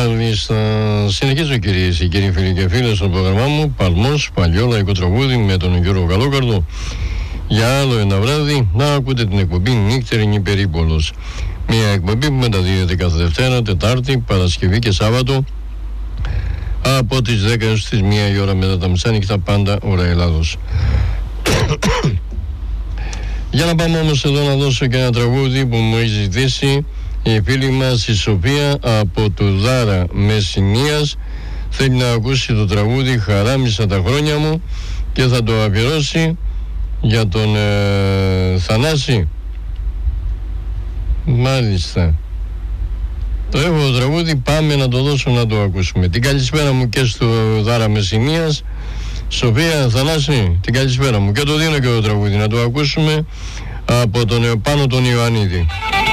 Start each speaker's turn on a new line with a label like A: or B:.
A: Μάλιστα, συνεχίζω κυρίες και κύριοι φίλοι και φίλες στο πρόγραμμά μου. Παλμός, παλιό λαϊκό τραγούδι με τον Γιώργο Καλόκαρδο. Για άλλο ένα βράδυ να ακούτε την εκπομπή Νύχτερινη Περίπολος. Μια εκπομπή που μεταδίδεται κάθε Δευτέρα, Τετάρτη, Παρασκευή και Σάββατο από τις 10 έως τις 1 η ώρα μετά τα μεσάνυχτα, πάντα ώρα Ελλάδος. Για να πάμε όμως εδώ να δώσω και ένα τραγούδι που μου έχει ζητήσει η φίλη μας η Σοφία από το Δάρα Μεσσηνίας. Θέλει να ακούσει το τραγούδι «Χαράμισα τα χρόνια μου» και θα το αφιερώσει για τον Θανάση. Μάλιστα. Το έχω το τραγούδι, πάμε να το δώσω να το ακούσουμε. Την καλησπέρα μου και στο Δάρα Μεσσηνίας. Σοφία, Θανάση, την καλησπέρα μου. Και το δίνω και το τραγούδι να το ακούσουμε από τον Πάνο τον Ιωαννίδη.